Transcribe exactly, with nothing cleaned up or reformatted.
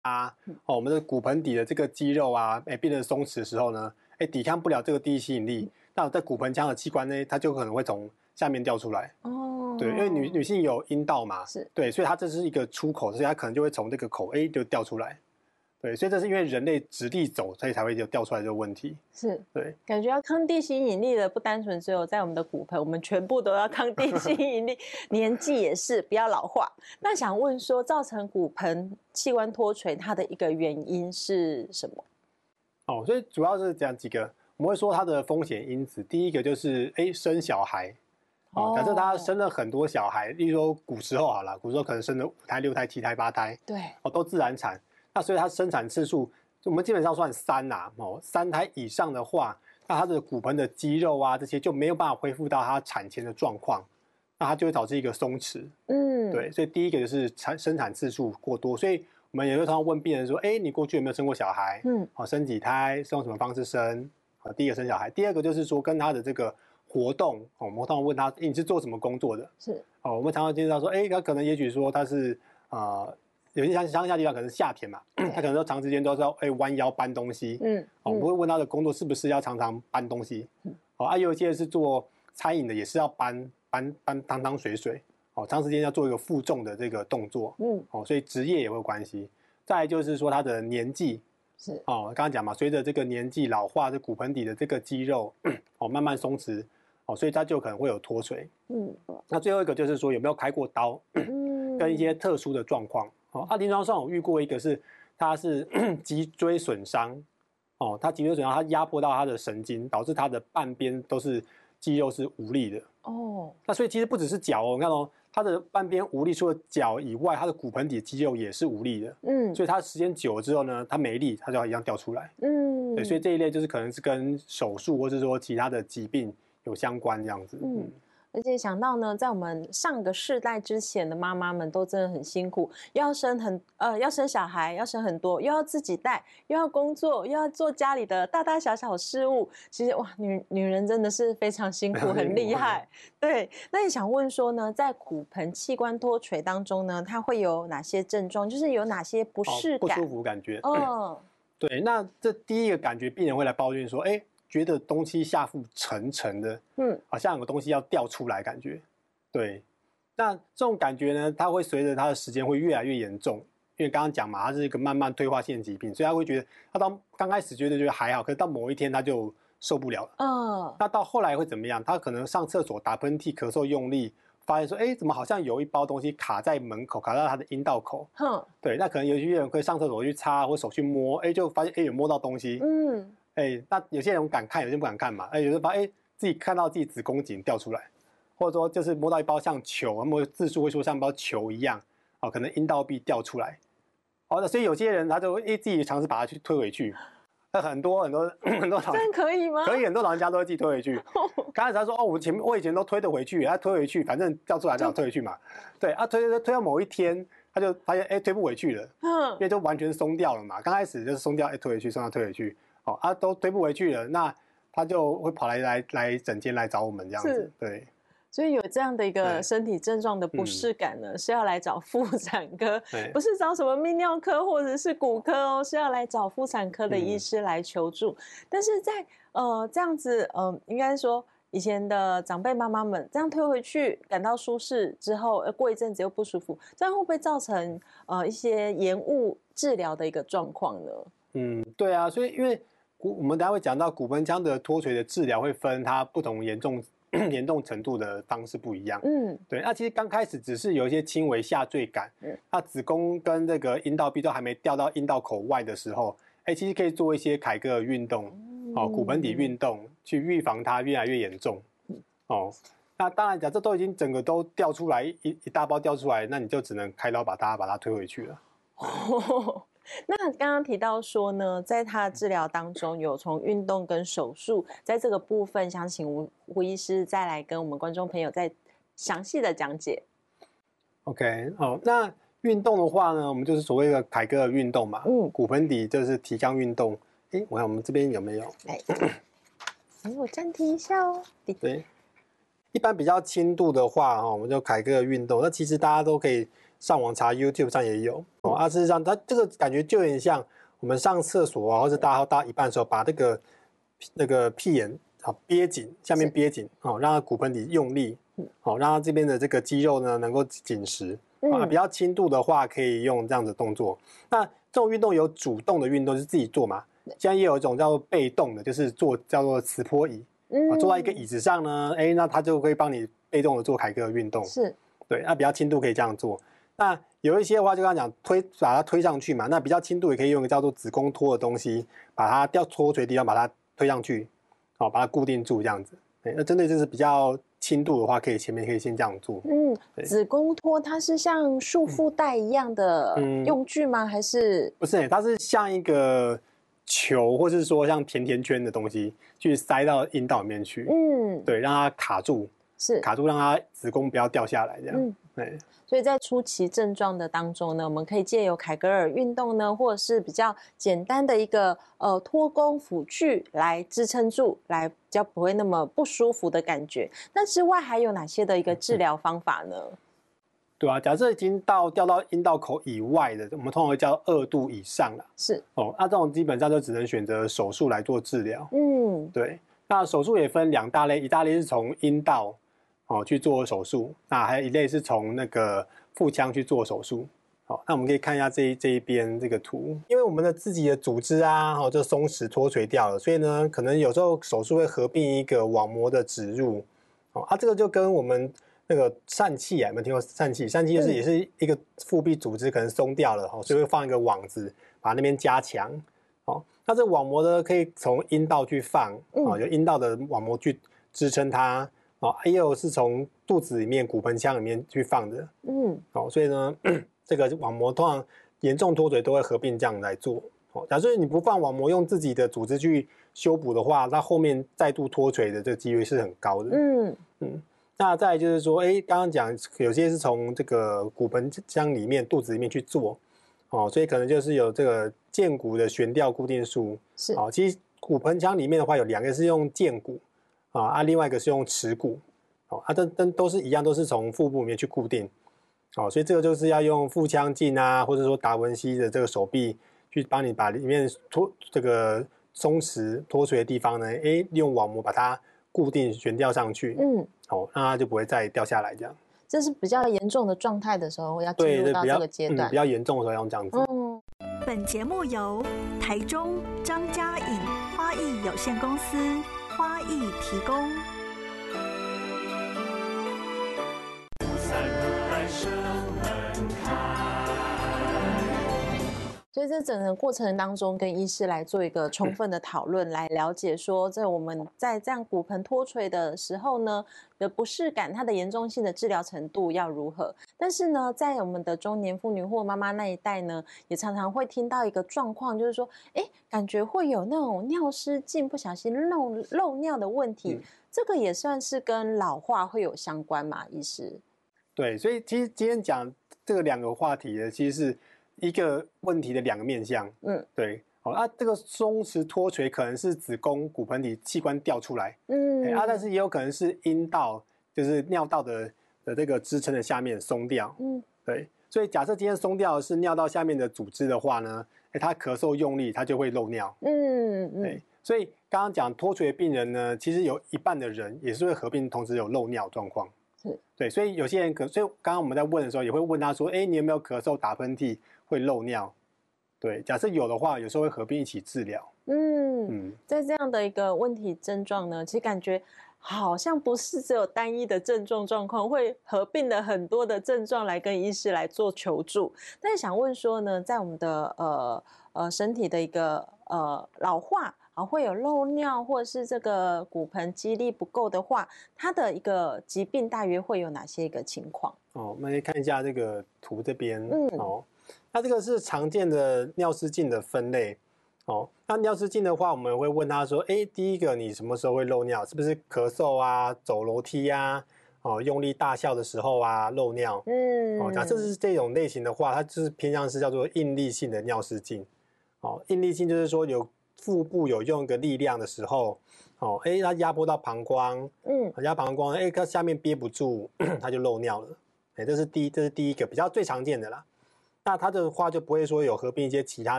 啊，哦，我们的骨盆底的这个肌肉啊，哎，变得松弛的时候呢，哎，抵抗不了这个第一吸引力，那在骨盆腔的器官呢，它就可能会从下面掉出来。哦，对，因为女女性有阴道嘛， 是对，所以它这是一个出口，所以它可能就会从这个口 A 就掉出来。对，所以这是因为人类直立走，所以才会有掉出来这个问题。 是， 对， 感觉要抗地吸引力的不单纯只有在我们的骨盆，我们全部都要抗地吸引力。年纪也是，不要老化。那想问说，造成骨盆器官脱垂，它的一个原因是什么？ 哦，所以主要是讲几个，我们会说它的风险因子。第一个就是哎生小孩，哦，假设他生了很多小孩，例如说古时候好了，古时候可能生了五胎、六胎、七胎、八胎， 对， 哦，都自然产。那所以它生产次数，我们基本上算三呐、啊，哦，三胎以上的话，那它的骨盆的肌肉啊这些就没有办法恢复到它产前的状况，那它就会导致一个松弛。嗯，对，所以第一个就是产生产次数过多，所以我们也会常常问病人说，哎，你过去有没有生过小孩？嗯，好，生几胎？是用什么方式生？好，第一个生小孩，第二个就是说跟他的这个活动，哦，我们通常问他，你是做什么工作的？是，哦，我们常常介绍说，哎，他可能也许说他是呃。有些乡乡下地方可能是夏天嘛，他可能都长时间都是要哎弯腰搬东西，嗯，哦，我们会问他的工作是不是要常常搬东西，嗯，哦，啊，有一些是做餐饮的，也是要搬搬搬汤汤水水，哦，长时间要做一个负重的这个动作，嗯，哦，所以职业也会有关系。再来就是说他的年纪是，哦，刚刚讲嘛，随着这个年纪老化，这骨盆底的这个肌肉哦慢慢松弛，哦，所以它就可能会有脱垂，嗯，那最后一个就是说有没有开过刀，嗯，跟一些特殊的状况。哦，啊，临床上我遇过一个是，他是脊椎损伤，哦，他脊椎损伤，他压迫到他的神经，导致他的半边都是肌肉是无力的。哦，那所以其实不只是脚哦，你看哦，他的半边无力，除了脚以外，他的骨盆底肌肉也是无力的。嗯，所以他时间久了之后呢，他没力，他就要一样掉出来。嗯，对，所以这一类就是可能是跟手术或是说其他的疾病有相关这样子。嗯。嗯， 而且想到呢，在我们上个世代之前的妈妈们都真的很辛苦，又要生很呃要生小孩，要生很多，又要自己带，又要工作，又要做家里的大大小小事务。其实哇，女女人真的是非常辛苦，很厉害。对，那也想问说呢，在骨盆器官脱垂当中呢，它会有哪些症状？就是有哪些不适感、 哦、不舒服感觉？哦，对，那这第一个感觉，病人会来抱怨说，哎。觉得东西下腹沉沉的，嗯，好像有东西要掉出来感觉，对。那这种感觉呢，它会随着它的时间会越来越严重，因为刚刚讲嘛，它是一个慢慢退化性疾病，所以他会觉得，他到刚开始觉得觉得还好，可是到某一天他就受不了了，嗯。那到后来会怎么样？他可能上厕所打喷嚏、咳嗽用力，发现说，哎，怎么好像有一包东西卡在门口，卡到他的阴道口，哼，对。那可能有些人会上厕所去擦或手去摸，哎，就发现哎有摸到东西，嗯。哎、欸，那有些人敢看，有些人不敢看嘛。哎、欸，有人发现哎自己看到自己子宫颈掉出来，或者说就是摸到一包像球，摸字数会说像一包球一样，哦，可能阴道壁掉出来。哦，所以有些人他就哎自己尝试把它去推回去。那很多很多很多老人真可以吗？ 可以，很多老人家都会自己推回去。刚开始他说哦，我前面我以前都推得回去，他推回去，反正掉出来就要推回去嘛。对啊，推推推到某一天，他就发现哎推不回去了，嗯，因为就完全松掉了嘛。刚开始就是松掉，哎推回去，松掉推回去。哦啊，都推不回去了，那他就会跑来来来诊间来找我们这样子，对。 所以有这样的一个身体症状的不适感呢，嗯、是要来找妇产科，不是找什么泌尿科或者是骨科哦，是要来找妇产科的医师来求助。嗯、但是在呃这样子，呃，应该说以前的长辈妈妈们这样推回去，感到舒适之后，呃，过一阵子又不舒服，这样会不会造成呃一些延误治疗的一个状况呢？ 嗯，对啊，所以因为我们等下会讲到骨盆腔的脱垂的治疗会分它不同严重严重程度的方式不一样。嗯，对。那其实刚开始只是有一些轻微下坠感，嗯，那子宫跟这个阴道壁都还没掉到阴道口外的时候，哎，其实可以做一些凯格尔运动，哦，骨盆底运动，去预防它越来越严重。哦，那当然，假设都已经整个都掉出来一一大包掉出来，那你就只能开刀把它把它推回去了。 哦，那刚刚提到说呢，在他的治疗当中有从运动跟手术，在这个部分想请吴吴医师再来跟我们观众朋友再详细的讲解。 OK， 好，那运动的话呢，我们就是所谓的凯格尔运动嘛，嗯，骨盆底就是提肛运动。哎，我看我们这边有没有？来， 请我暂停一下哦。 对，一般比较轻度的话，哈，我们就凯格尔运动。那其实大家都可以上网查 YouTube 上也有哦。啊，事实上它这个感觉就有点像我们上厕所啊，或者大号到一半的时候，把这个那个屁眼啊憋紧，下面憋紧哦，让它骨盆底用力，好、哦，让它这边的这个肌肉呢能够紧实。啊，比较轻度的话，可以用这样的动作。那这种运动有主动的运动，是自己做嘛？现在也有一种叫做被动的，就是做叫做磁波椅。嗯，坐在一个椅子上呢，哎，那它就会帮你被动的做凯格尔运动。 是， 对，那比较轻度可以这样做。那有一些的话，就刚刚讲推把它推上去嘛，那比较轻度也可以用一个叫做子宫托的东西，把它掉脱垂的地方把它推上去，好，把它固定住这样子。对，那针对就是比较轻度的话，可以前面可以先这样做。 嗯，子宫托它是像束缚带一样的用具吗？嗯、还是不是？它是像一个球，或是说像甜甜圈的东西，去塞到阴道里面去。嗯，对，让它卡住， 是卡住，让它子宫不要掉下来，这样。嗯，对。 所以在初期症状的当中呢，我们可以借由凯格尔运动呢，或者是比较简单的一个呃托弓辅具来支撑住，来比较不会那么不舒服的感觉。那之外还有哪些的一个治疗方法呢？ 对啊，假设已经到掉到阴道口以外的，我们通常会叫二度以上了。 是哦，那这种基本上就只能选择手术来做治疗。嗯，对。那手术也分两大类，一大类是从阴道哦去做手术，那还有一类是从那个腹腔去做手术。好，那我们可以看一下这一这一边这个图，因为我们的自己的组织啊，哦就松弛脱垂掉了，所以呢，可能有时候手术会合并一个网膜的植入。哦，啊，这个就跟我们那个疝气啊，有没有听过疝气？疝气就是也是一个腹壁组织可能松掉了，哦，所以会放一个网子把那边加强。哦，那这网膜呢，可以从阴道去放，哦，有阴道的网膜去支撑它。哦，也有是从肚子里面、骨盆腔里面去放的，嗯，哦，所以呢，这个网膜通常严重脱垂都会合并这样来做。哦，假设你不放网膜，用自己的组织去修补的话，那后面再度脱垂的这个几率是很高的。嗯嗯，那再来就是说，哎，刚刚讲有些是从这个骨盆腔里面、肚子里面去做，哦，所以可能就是有这个剑骨的悬吊固定术。是，哦，其实骨盆腔里面的话有两个是用剑骨。啊，啊，另外一个是用耻骨，哦，啊，都都都是一样，都是从腹部里面去固定，哦，所以这个就是要用腹腔镜啊，或者说达文西的这个手臂去帮你把里面脱这个松弛脱垂的地方呢，哎，用网膜把它固定悬吊上去，嗯，哦，让它就不会再掉下来这样。 这是比较严重的状态的时候要进入到这个阶段， 嗯，比较严重的时候要这样子。嗯， 本节目由台中张家颖花艺有限公司。花艺提供。 所以在整个过程当中，跟医师来做一个充分的讨论，来了解说，在我们在这样骨盆脱垂的时候呢，的不适感，它的严重性的治疗程度要如何？但是呢，在我们的中年妇女或妈妈那一代呢，也常常会听到一个状况，就是说，哎，感觉会有那种尿失禁、不小心漏漏尿的问题，嗯、这个也算是跟老化会有相关嘛？医师？ 对，所以其实今天讲这个两个话题呢，其实是一个问题的两个面向，嗯，对，好、哦，啊，这个松弛脱垂可能是子宫骨盆底器官掉出来，嗯，啊，但是也有可能是阴道，就是尿道的的这个支撑的下面松掉，嗯，对，所以假设今天松掉的是尿道下面的组织的话呢，哎，他咳嗽用力，他就会漏尿，嗯嗯，对，所以刚刚讲脱垂的病人呢，其实有一半的人也是会合并同时有漏尿状况。对，所以有些人可，所以刚刚我们在问的时候，也会问他说：“哎，你有没有咳嗽、打喷嚏、会漏尿？”对，假设有的话，有时候会合并一起治疗。嗯嗯，在这样的一个问题症状呢，其实感觉好像不是只有单一的症状状况，会合并了很多的症状来跟医师来做求助。但是想问说呢，在我们的呃呃身体的一个呃老化。啊，会有漏尿或者是这个骨盆肌力不够的话，它的一个疾病大约会有哪些一个情况？ 哦，我们来看一下这个图这边，嗯，哦，那这个是常见的尿失禁的分类，哦，那尿失禁的话，我们会问他说，哎，第一个你什么时候会漏尿？是不是咳嗽啊、走楼梯啊、哦用力大笑的时候啊漏尿？嗯，哦，假设是这种类型的话，它就是偏向是叫做应力性的尿失禁，哦，应力性就是说有腹部有用一个力量的时候，哦，哎，它压迫到膀胱，嗯，压膀胱，哎，它下面憋不住，它就漏尿了， 哎，这是第一，这是第一个比较最常见的啦。那它的话就不会说有合并一些其他